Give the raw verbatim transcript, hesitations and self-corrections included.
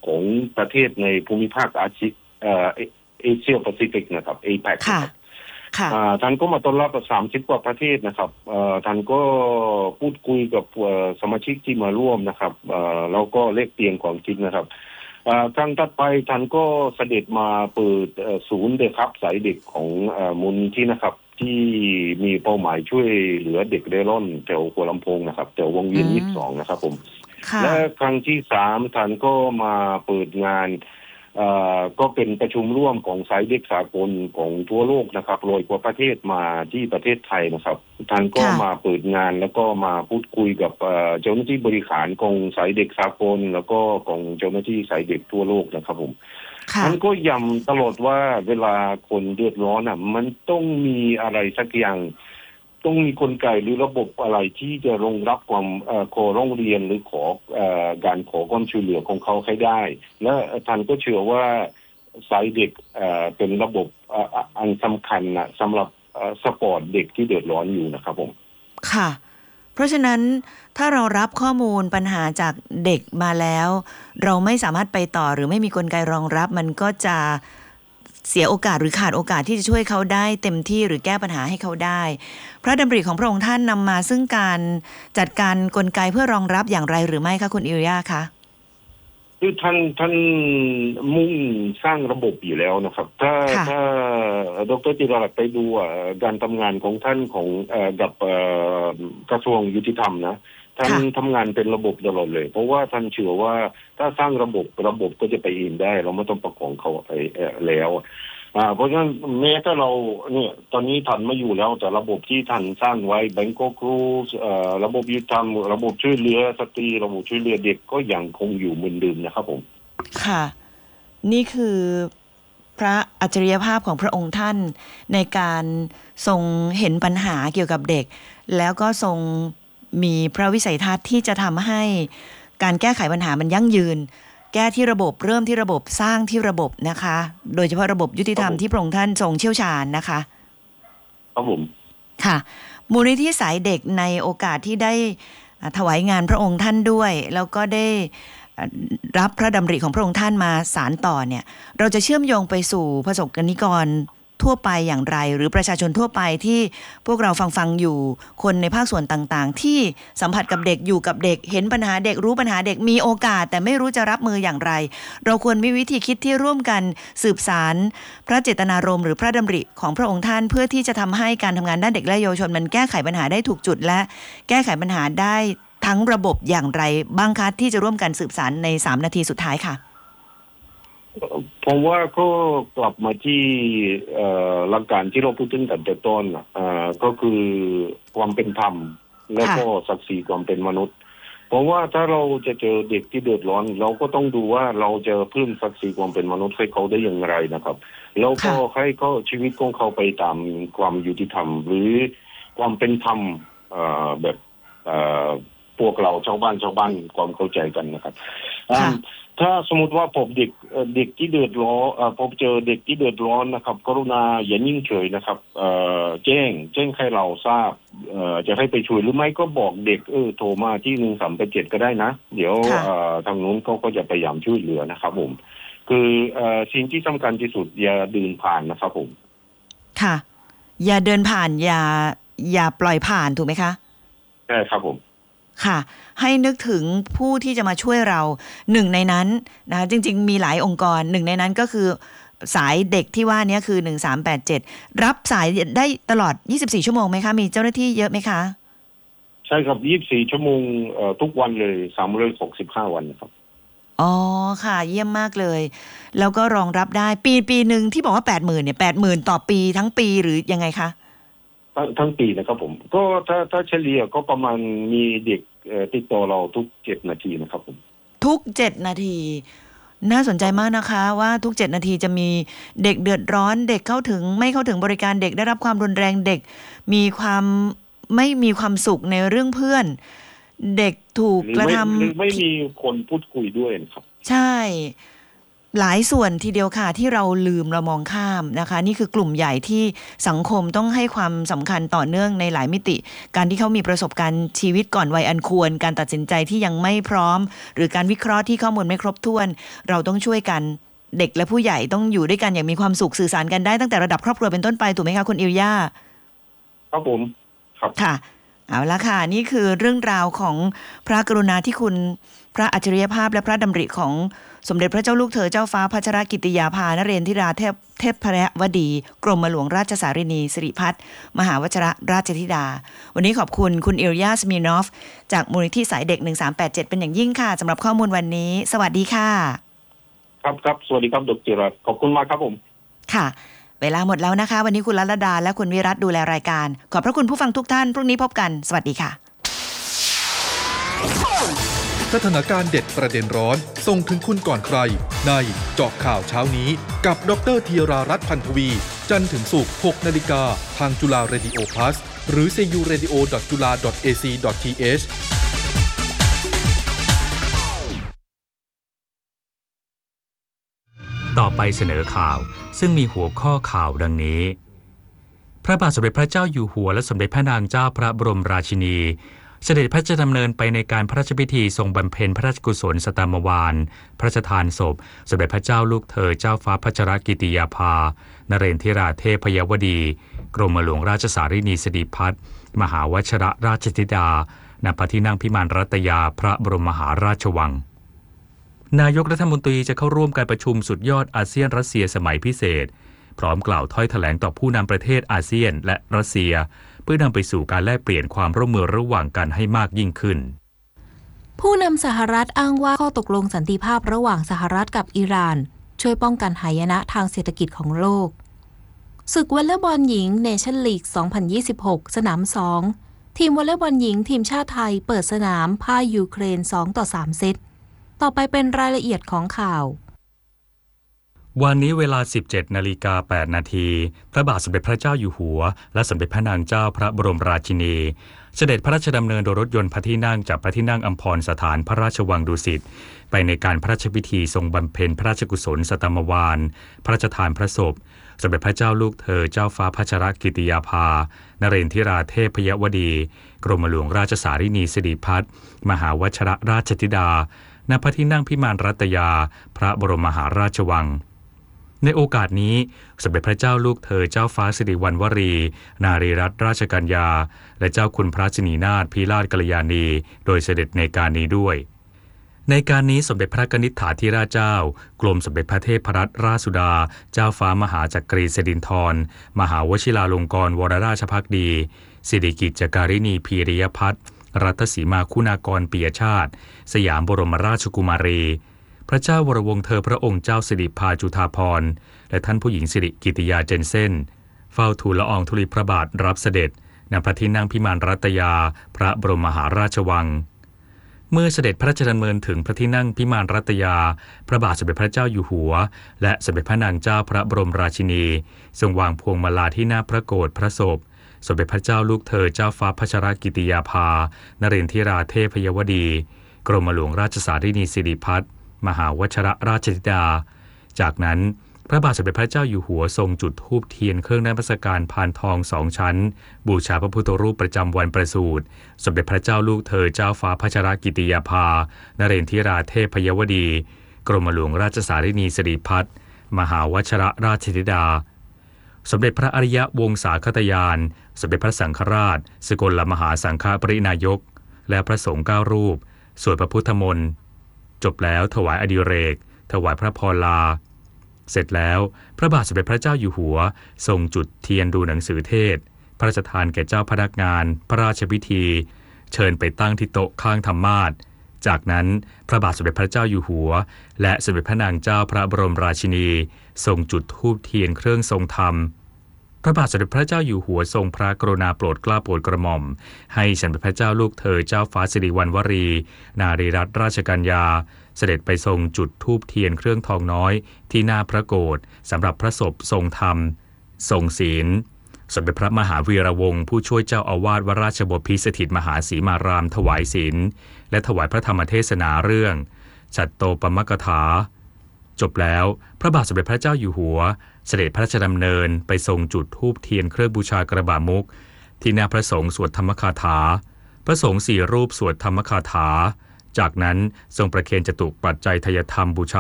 ของประเทศในภูมิภาคอาเซียนเอ่อเอเชียแปซิฟิกนะครับ เอ แพคค่ะนะครับค่ะอ่าท่านก็มาต้อนรับสามสิบกว่าประเทศนะครับเอ่อท่านก็พูดคุยกับเอ่อสมาชิกที่มาร่วมนะครับเอ่อแล้วก็เลกเปลี่ยนความคิดนะครับอ่าครั้งถัดไปท่านก็เสด็จมาเปิดเอ่อศูนย์เด็กครับสายเด็กของเอ่อมูลนิธินะครับที่มีเป้าหมายช่วยเหลือเด็กเร่ร่อนแถวหัวลำโพงนะครับแถววงเวียนยี่สิบสองนะครับผมและครั้งที่สามท่านก็มาเปิดงานเอ่อก็เป็นประชุมร่วมของสายเด็กสากลของทั่วโลกนะครับโดยกว่าประเทศมาที่ประเทศไทยนะครับท่านก็มาเปิดงานแล้วก็มาพูดคุยกับเอ่อเจ้าหน้าที่บริหารของสายเด็กสากลแล้วก็ของเจ้าหน้าที่สายเด็กทั่วโลกนะครับผมท่านก็ย้ำตลอดว่าเวลาคนเดือดร้อนอ่ะมันต้องมีอะไรสักอย่างต้องมีกลไกหรือระบบอะไรที่จะรองรับความเอ่อขอร้องเรียนหรือขอเอ่อการขอความช่วยเหลือของเขาให้ได้และท่านก็เชื่อว่าสายเด็กเอ่อเป็นระบบเอ่ออันสำคัญนะสำหรับเอ่อสปอร์ตเด็กที่เดือดร้อนอยู่นะครับผมค่ะเพราะฉะนั้นถ้าเรารับข้อมูลปัญหาจากเด็กมาแล้วเราไม่สามารถไปต่อหรือไม่มีกลไกรองรับมันก็จะเสียโอกาสหรือขาดโอกาสที่จะช่วยเขาได้เต็มที่หรือแก้ปัญหาให้เขาได้พระดำริของพระองค์ท่านนำมาซึ่งการจัดการกลไกเพื่อรองรับอย่างไรหรือไม่คะคุณอิริยาคะคือท่านท่านมุ่งสร้างระบบอยู่แล้วนะครับถ้าถ้าดรจิรลักษณ์ไปดูการทำงานของท่านของเอ่อกับเอ่อกระทรวงยุติธรรมนะท่านทำงานเป็นระบบตลอดเลยเพราะว่าท่านเชื่อว่าถ้าสร้างระบบระบบก็จะไปเองได้เราไม่ต้องประกองเขาไปแล้วอ่าเพราะฉะนั้นแม้ถ้าเราเนี่ยตอนนี้ท่านไม่อยู่แล้วแต่ระบบที่ท่านสร้างไว้แบงก์ก็ครูเอ่อระบบยุติธรรมระบบช่วยเหลือสตรีระบบช่วยเหลือเด็กก็ยังคงอยู่เหมือนเดิมนะครับผมค่ะนี่คือพระอัจฉริยภาพของพระองค์ท่านในการทรงเห็นปัญหาเกี่ยวกับเด็กแล้วก็ทรงมีพระวิสัยทัศน์ที่จะทำให้การแก้ไขปัญหามันยั่งยืนแก้ที่ระบบเริ่มที่ระบบสร้างที่ระบบนะคะโดยเฉพาะระบบยุติธรรมที่พระองค์ท่านทรงเชี่ยวชาญนะคะครับผมค่ะมูลนิธิสายเด็กในโอกาสที่ได้ถวายงานพระองค์ท่านด้วยแล้วก็ได้รับพระดำริของพระองค์ท่านมาสานต่อเนี่ยเราจะเชื่อมโยงไปสู่ประสบกนิกรทั่วไปอย่างไรหรือประชาชนทั่วไปที่พวกเราฟังฟังอยู่คนในภาคส่วนต่างๆที่สัมผัสกับเด็กอยู่กับเด็กเห็นปัญหาเด็กรู้ปัญหาเด็กมีโอกาสแต่ไม่รู้จะรับมืออย่างไรเราควรมีวิธีคิดที่ร่วมกันสืบสารพระเจตนารมณ์หรือพระดำริของพระองค์ท่านเพื่อที่จะทำให้การทำงานด้านเด็กและเยาวชนมันแก้ไขปัญหาได้ถูกจุดและแก้ไขปัญหาได้ทั้งระบบอย่างไรบ้างคะที่จะร่วมกันสืบสารในสามนาทีสุดท้ายค่ะผมว่าก็กลับมาที่หลักการที่เราพูดถึงแต่ต้นก็คือความเป็นธรรมแล้วก็ศักดิ์ศรีความเป็นมนุษย์เพราะว่าถ้าเราจะเจอเด็กที่เดือดร้อนเราก็ต้องดูว่าเราจะเพิ่มศักดิ์ศรีความเป็นมนุษย์ให้เขาได้อย่างไรนะครับแล้วก็ให้เขาชีวิตของเขาไปตามความยุติธรรมหรือความเป็นธรรมแบบพวกเราชาวบ้านชาวบ้านความเข้าใจกันนะครับถ้าสมมติว่าพบเด็กเด็กที่เดือดร้อนพบเจอเด็กที่เดือดร้อนนะครับกรุณาอย่านิ่งเฉยนะครับแจ้งแจ้งให้เราทราบจะให้ไปช่วยหรือไม่ก็บอกเด็กเออโทรมาที่หนึ่งสามแปดเจ็ดก็ได้นะเดี๋ยวทางนู้นเขาก็จะพยายามช่วยเหลือนะครับผมคือสิ่งที่สำคัญที่สุดอย่าเดินผ่านนะครับผมค่ะอย่าเดินผ่านอย่าอย่าปล่อยผ่านถูกไหมคะใช่ครับผมค่ะให้นึกถึงผู้ที่จะมาช่วยเราหนึ่งในนั้นนะคะจริงๆมีหลายองค์กรหนึ่งในนั้นก็คือสายเด็กที่ว่านี้คือหนึ่งสามแปดเจ็ดรับสายได้ตลอดยี่สิบสี่ชั่วโมงไหมคะมีเจ้าหน้าที่เยอะไหมคะใช่ครับยี่สิบสี่ชั่วโมงเอ่อทุกวันเลยสามร้อยหกสิบห้าวันครับอ๋อค่ะเยี่ยมมากเลยแล้วก็รองรับได้ปีปีนึงที่บอกว่า แปดหมื่น เนี่ย แปดหมื่น ต่อปีทั้งปีหรือยังไงคะทั้งทั้งปีนะครับผมก็ถ้าถ้าเฉลี่ยก็ประมาณมีเด็กติดต่อเราทุกเจ็ดนาทีนะครับผมทุกเจ็ดนาทีน่าสนใจมากนะคะว่าทุกเจ็ดนาทีจะมีเด็กเดือดร้อนเด็กเข้าถึงไม่เข้าถึงบริการเด็กได้รับความรุนแรงเด็กมีความไม่มีความสุขในเรื่องเพื่อนเด็กถูกกระทำหรือไม่มีคนพูดคุยด้วยครับใช่หลายส่วนทีเดียวค่ะที่เราลืมเรามองข้ามนะคะนี่คือกลุ่มใหญ่ที่สังคมต้องให้ความสำคัญต่อเนื่องในหลายมิติการที่เขามีประสบการณ์ชีวิตก่อนวัยอันควรการตัดสินใจที่ยังไม่พร้อมหรือการวิเคราะห์ที่ข้อมูลไม่ครบถ้วนเราต้องช่วยกันเด็กและผู้ใหญ่ต้องอยู่ด้วยกันอย่างมีความสุขสื่อสารกันได้ตั้งแต่ระดับครอบครัวเป็นต้นไปถูกไหมคะคุณอิลย่าครับผมครับค่ะเอาละค่ะนี่คือเรื่องราวของพระกรุณาธิคุณพระอัจฉริยภาพและพระดำริของสมเด็จพระเจ้าลูกเธอเจ้าฟ้าพัชรกิติยาภานเรนทิราเทพเทพพระวดีกรมหลวงราชสารินีสิริพัฒน์มหาวชิรราชธิดาวันนี้ขอบคุณคุณอิลยาสมีนอฟจากมูลนิธิสายเด็กหนึ่งสามแปดเจ็ดเป็นอย่างยิ่งค่ะสำหรับข้อมูลวันนี้สวัสดีค่ะครับครับสวัสดีครับดร.จิรัตน์ขอบคุณมากครับผมค่ะเวลาหมดแล้วนะคะวันนี้คุณรัตดาและคุณวิรัตดูแลรายการขอบพระคุณผู้ฟังทุกท่านพรุ่งนี้พบกันสวัสดีค่ะสถานการณ์เด็ดประเด็นร้อนส่งถึงคุณก่อนใครในเจาะข่าวเช้านี้กับดร.ธีรารัตน์พันธวีจันทร์ถึงศุกร์ หกนาฬิกาทางจุฬาเรดิโอ Plus หรือ ซี ยู เรดิโอ ดอท จุฬา ดอท เอ ซี ดอท ที เอชต่อไปเสนอข่าวซึ่งมีหัวข้อข่าวดังนี้พระบาทสมเด็จพระเจ้าอยู่หัวและสมเด็จพระนางเจ้าพระบรมราชินีเสด็จพระราชดำเนินไปในการพระราชพิธีทรงบำเพ็ญพระราชกุศลสตามวาลพระราชทานศพสมเด็จพระเจ้าลูกเธอเจ้าฟ้าพัชรกิติยาภานเรนทิราเทพยวดีกรมหลวงราชสารินีสิริพัฒน์มหาวชิรราชธิดาณพระที่นั่งพิมานรัตยาพระบรมมหาราชวังนายกรัฐมนตรีจะเข้าร่วมการประชุมสุดยอดอาเซียนรัสเซียสมัยพิเศษพร้อมกล่าวถ้อยแถลงต่อผู้นำประเทศอาเซียนและรัสเซียเพื่อนำไปสู่การแลกเปลี่ยนความร่วมมือระหว่างกันให้มากยิ่งขึ้นผู้นำสหรัฐอ้างว่าข้อตกลงสันติภาพระหว่างสหรัฐกับอิหร่านช่วยป้องกันหายนะทางเศรษฐกิจของโลกศึกวอลเลย์บอลหญิงเนชั่นลีก สองพันยี่สิบหก สนาม สอง ทีมวอลเลย์บอลหญิงทีมชาติไทยเปิดสนามพ่ายยูเครน สองต่อสาม เซตต่อไปเป็นรายละเอียดของข่าววันนี้เวลา สิบเจ็ดนาฬิกาแปดนาทีพระบาทสมเด็จพระเจ้าอยู่หัวและสมเด็จพระนางเจ้าพระบรมราชินีเสด็จพระราชดำเนินโดยรถยนต์พระที่นั่งจากพระที่นั่งอัมพรสถานพระราชวังดุสิตไปในการพระราชพิธีทรงบำเพ็ญพระราชกุศลสตามวาลพระราชทานพระศพสมเด็จพระเจ้าลูกเธอเจ้าฟ้าพัชรกิติยาภานเรนทิราเทพยวดีกรมหลวงราชสารินีสิริพัฒน์มหาวชิรราชธิดาณพระที่นั่งพิมานรัตยาพระบรมมหาราชวังในโอกาสนี้สมเด็จพระเจ้าลูกเธอเจ้าฟ้าสิริวัณวรีนารีรัตนราชกัญญาและเจ้าคุณพระสินีนาถพิราชกัลยาณีโดยเสด็จในการนี้ด้วยในการนี้สมเด็จพระกนิษฐาธิราชเจ้ากรมสมเด็จพระเทพรัตนราชสุดาเจ้าฟ้ามหาจักรีสิรินธรมหาวชิราลงกรณวรราชภักดีสิริกิจจการิณีพีริยพัฒน์รัตสีมาคุณากรปิยชาติสยามบรมราชกุมารีพระเจ้าวรวงศ์เธอพระองค์เจ้าสิริภาจุฑาภรณ์และท่านผู้หญิงสิริกิติยาเจนเซ่นเฝ้าทูลละอองธุลีพระบาทรับเสด็จณพระที่นั่งพิมานรัตยาพระบรมมหาราชวังเมื่อเสด็จพระราชดำเนินถึงพระที่นั่งพิมานรัตยาพระบาทสมเด็จพระเจ้าอยู่หัวและสมเด็จพระนางเจ้าพระบรมราชินีทรงวางพวงมาลาที่หน้าพระโกฐพระศพสมเด็จพระเจ้าลูกเธอเจ้าฟ้าพัชรกิติยาภานเรนทิราเทพยวดีกรมหลวงราชสารินีสิริพัฒน์มหาวชิรราชธิดาจากนั้นพระบาทสมเด็จพระเจ้าอยู่หัวทรงจุดธูปเทียนเครื่องนมัสการพานทองสองชั้นบูชาพระพุทธรูปประจำวันประสูติสมเด็จพระเจ้าลูกเธอเจ้าฟ้าพัชรกิติยาภานเรนทิราเทพยวดีกรมหลวงราชสารินีสิริพัฒน์มหาวชิรราชธิดาสมเด็จพระอริยวงศาคตยานสมเด็จพระสังฆราชสกลมหาสังฆปรินายกและพระสงฆ์เก้ารูปสวดพระพุทธมนต์จบแล้วถวายอดิเรกถวายพระพรลาเสร็จแล้วพระบาทสมเด็จพระเจ้าอยู่หัวทรงจุดเทียนดูหนังสือเทศพระราชทานแก่เจ้าพนักงานพระราชพิธีเชิญไปตั้งที่โต๊ะข้างธรรมาสน์จากนั้นพระบาทสมเด็จพระเจ้าอยู่หัวและสมเด็จพระนางเจ้าพระบรมราชินีทรงจุดธูปเทียนเครื่องทรงธรรมพระบาทสมเด็จพระเจ้าอยู่หัวทรงพระกรุณาโปรดเกล้าโปรดกระหม่อมให้สมเด็จพระเจ้าลูกเธอเจ้าฟ้าสิริวัณวรีนารีรัตนราชกัญญาเสด็จไปทรงจุดธูปเทียนเครื่องทองน้อยที่หน้าพระโกฐสำหรับพระศพทรงธรรมทรงศีลสมเด็จพระมหาวีระวงศ์ผู้ช่วยเจ้าอาวาสวราชบพิตรสถิตมหาสีมารามถวายศีลและถวายพระธรรมเทศนาเรื่องฉัตโตปมกถาจบแล้วพระบาทสมเด็จพระเจ้าอยู่หัวเสด็จพระราชดำเนินไปทรงจุดธูปเทียนเครื่องบูชากระบะมุกที่หน้าพระสงฆ์สวดธรรมคาถาพระสงฆ์สี่รูปสวดธรรมคาถาจากนั้นทรงประเคนจตุปัจจัยทายธรรมบูชา